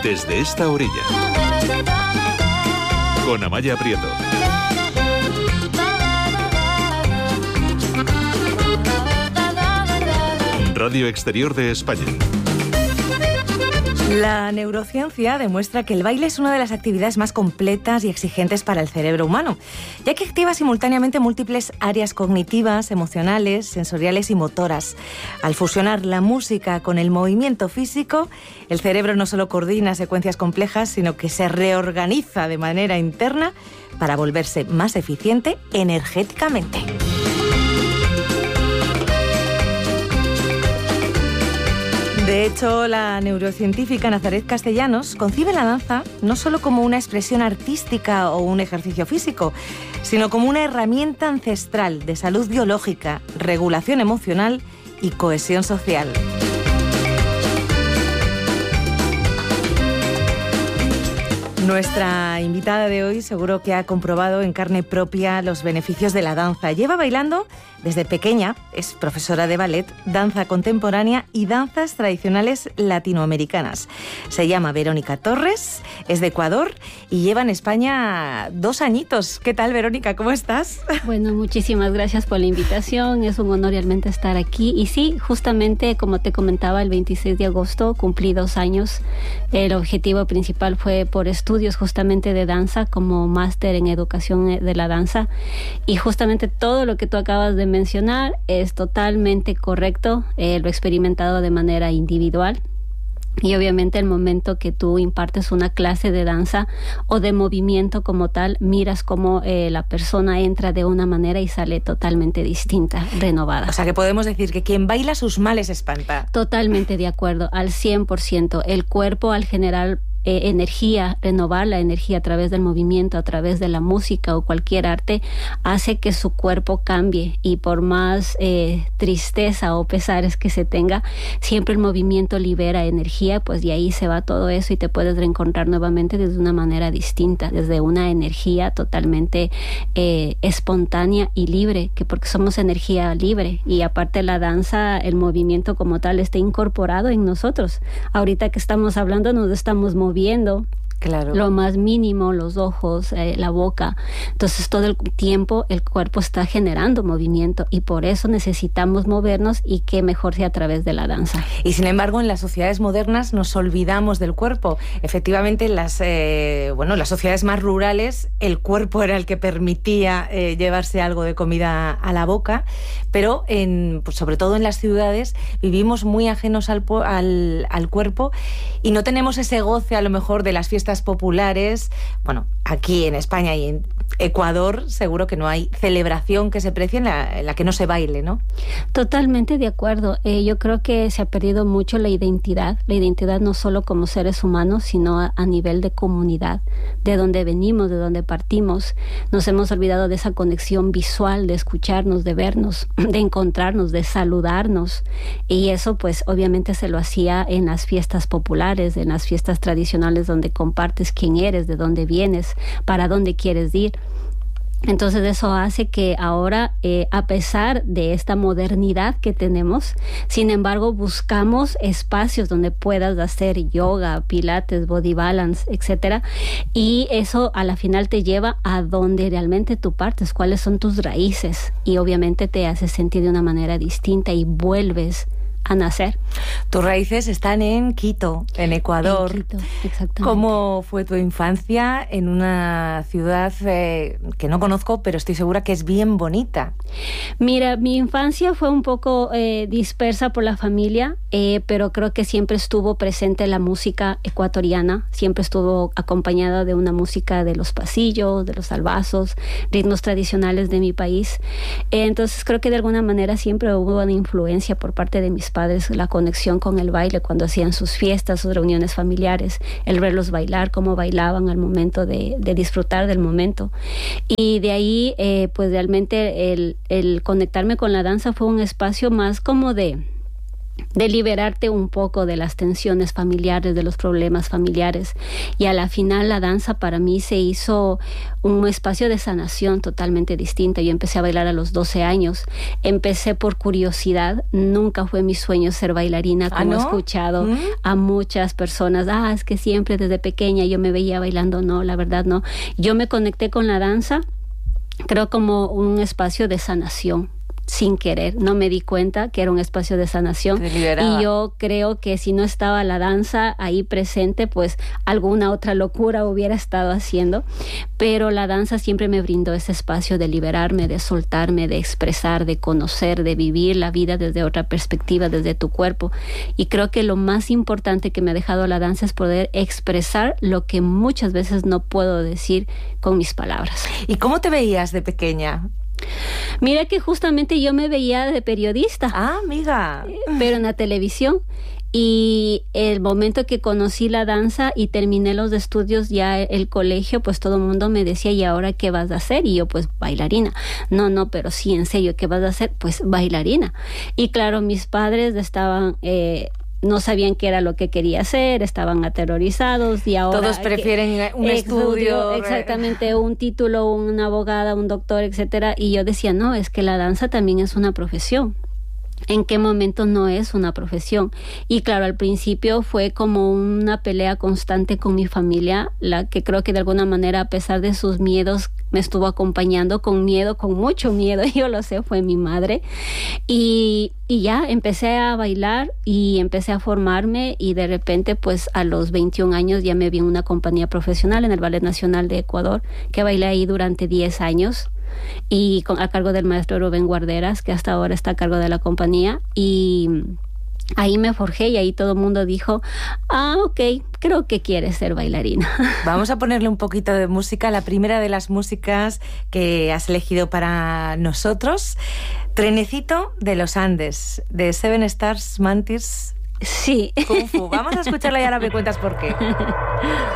Desde esta orilla, con Amaya Prieto. Radio Exterior de España. La neurociencia demuestra que el baile es una de las actividades más completas y exigentes para el cerebro humano, ya que activa simultáneamente múltiples áreas cognitivas, emocionales, sensoriales y motoras. Al fusionar la música con el movimiento físico, el cerebro no solo coordina secuencias complejas, sino que se reorganiza de manera interna para volverse más eficiente energéticamente. De hecho, la neurocientífica Nazaret Castellanos concibe la danza no solo como una expresión artística o un ejercicio físico, sino como una herramienta ancestral de salud biológica, regulación emocional y cohesión social. Nuestra invitada de hoy seguro que ha comprobado en carne propia los beneficios de la danza. Lleva bailando desde pequeña, es profesora de ballet, danza contemporánea y danzas tradicionales latinoamericanas. Se llama Verónica Torres, es de Ecuador y lleva en España 2 añitos. ¿Qué tal, Verónica? ¿Cómo estás? Bueno, muchísimas gracias por la invitación. Es un honor realmente estar aquí. Y sí, justamente como te comentaba, el 26 de agosto cumplí 2 años. El objetivo principal fue por estudios justamente de danza, como máster en educación de la danza, y justamente todo lo que tú acabas de mencionar es totalmente correcto. Lo he experimentado de manera individual. Y obviamente el momento que tú impartes una clase de danza o de movimiento como tal, miras cómo la persona entra de una manera y sale totalmente distinta, renovada. O sea que podemos decir que quien baila sus males espanta. Totalmente de acuerdo, al 100%. El cuerpo al generar energía, renovar la energía a través del movimiento, a través de la música o cualquier arte, hace que su cuerpo cambie, y por más tristeza o pesares que se tenga, siempre el movimiento libera energía, pues de ahí se va todo eso y te puedes reencontrar nuevamente desde una manera distinta, desde una energía totalmente espontánea y libre, que porque somos energía libre, y aparte la danza, el movimiento como tal está incorporado en nosotros. Ahorita que estamos hablando nos estamos moviendo. Claro. Lo más mínimo, los ojos, la boca. Entonces todo el tiempo el cuerpo está generando movimiento, y por eso necesitamos movernos, y qué mejor sea a través de la danza. Y sin embargo, en las sociedades modernas nos olvidamos del cuerpo. Efectivamente, en las sociedades más rurales, el cuerpo era el que permitía llevarse algo de comida a la boca, pero pues sobre todo en las ciudades vivimos muy ajenos al cuerpo, y no tenemos ese goce a lo mejor de las fiestas populares. Bueno, aquí en España y en Ecuador seguro que no hay celebración que se precie en la que no se baile, ¿no? Totalmente de acuerdo. Yo creo que se ha perdido mucho la identidad no solo como seres humanos, sino a nivel de comunidad, de dónde venimos, de dónde partimos. Nos hemos olvidado de esa conexión visual, de escucharnos, de vernos, de encontrarnos, de saludarnos, y eso pues obviamente se lo hacía en las fiestas populares, en las fiestas tradicionales, donde compartes quién eres, de dónde vienes, para dónde quieres ir. Entonces eso hace que ahora, a pesar de esta modernidad que tenemos, sin embargo buscamos espacios donde puedas hacer yoga, pilates, body balance, etcétera, y eso a la final te lleva a donde realmente tú partes, cuáles son tus raíces, y obviamente te hace sentir de una manera distinta y vuelves a nacer. Tus raíces están en Quito, en Ecuador. En Quito, exactamente. ¿Cómo fue tu infancia en una ciudad que no conozco, pero estoy segura que es bien bonita? Mira, mi infancia fue un poco dispersa por la familia, pero creo que siempre estuvo presente la música ecuatoriana, siempre estuvo acompañada de una música de los pasillos, de los albazos, ritmos tradicionales de mi país. Entonces creo que de alguna manera siempre hubo una influencia por parte de mis padres, la conexión con el baile cuando hacían sus fiestas, sus reuniones familiares, el verlos bailar, cómo bailaban al momento de disfrutar del momento. Y de ahí, pues realmente el conectarme con la danza fue un espacio más como de de liberarte un poco de las tensiones familiares, de los problemas familiares. Y a la final la danza para mí se hizo un espacio de sanación totalmente distinta. Yo empecé a bailar a los 12 años. Empecé por curiosidad. Nunca fue mi sueño ser bailarina, como he escuchado a muchas personas. Es que siempre desde pequeña yo me veía bailando. No, la verdad no. Yo me conecté con la danza, creo, como un espacio de sanación. Sin querer, no me di cuenta que era un espacio de sanación, y yo creo que si no estaba la danza ahí presente, pues alguna otra locura hubiera estado haciendo, pero la danza siempre me brindó ese espacio de liberarme, de soltarme, de expresar, de conocer, de vivir la vida desde otra perspectiva, desde tu cuerpo. Y creo que lo más importante que me ha dejado la danza es poder expresar lo que muchas veces no puedo decir con mis palabras. ¿Y cómo te veías de pequeña? Mira que justamente yo me veía de periodista. Amiga. Pero en la televisión. Y el momento que conocí la danza y terminé los estudios, ya el colegio, pues todo el mundo me decía, ¿y ahora qué vas a hacer? Y yo, pues bailarina. No, pero sí, en serio, ¿qué vas a hacer? Pues bailarina. Y claro, mis padres estaban... no sabían qué era lo que quería hacer, estaban aterrorizados, y ahora... Todos prefieren un estudio. Exactamente, un título, una abogada, un doctor, etcétera. Y yo decía, no, es que la danza también es una profesión. ¿En qué momento no es una profesión? Y claro, al principio fue como una pelea constante con mi familia, la que creo que de alguna manera, a pesar de sus miedos, me estuvo acompañando con miedo, con mucho miedo, yo lo sé, fue mi madre. Y ya empecé a bailar y empecé a formarme, y de repente, pues a los 21 años ya me vi en una compañía profesional en el Ballet Nacional de Ecuador, que bailé ahí durante 10 años. Y a cargo del maestro Rubén Guarderas, que hasta ahora está a cargo de la compañía, y ahí me forjé, y ahí todo el mundo dijo, ok, creo que quieres ser bailarina. Vamos a ponerle un poquito de música, la primera de las músicas que has elegido para nosotros, Trenecito de los Andes, de Seven Stars Mantis. Sí. Kung Fu. Vamos a escucharla y ahora me cuentas por qué.